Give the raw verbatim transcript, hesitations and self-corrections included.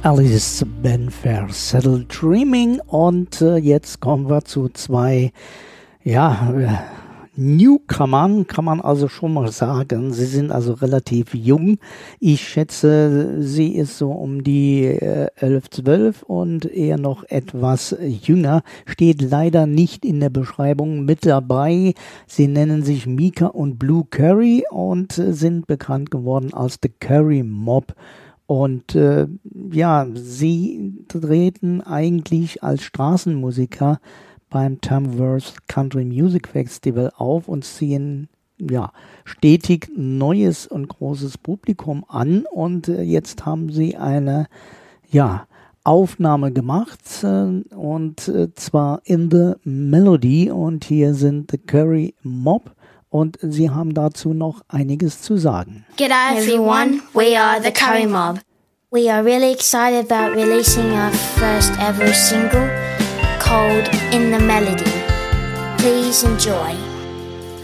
Alice Benfair, Settle Dreaming, und äh, jetzt kommen wir zu zwei, ja, äh, Newcomern, kann man also schon mal sagen. Sie sind also relativ jung. Ich schätze, sie ist so um die äh, elf, zwölf und eher noch etwas jünger. Steht leider nicht in der Beschreibung mit dabei. Sie nennen sich Mika und Blue Curry und äh, sind bekannt geworden als The Curry Mob. Und äh, ja, sie treten eigentlich als Straßenmusiker beim Tamworth Country Music Festival auf und ziehen ja stetig neues und großes Publikum an. Und äh, jetzt haben sie eine ja Aufnahme gemacht äh, und äh, zwar in the Melody, und hier sind The Curry Mob. Und sie haben dazu noch einiges zu sagen. G'day everyone, we are the Curry Mob. We are really excited about releasing our first ever single called In the Melody. Please enjoy.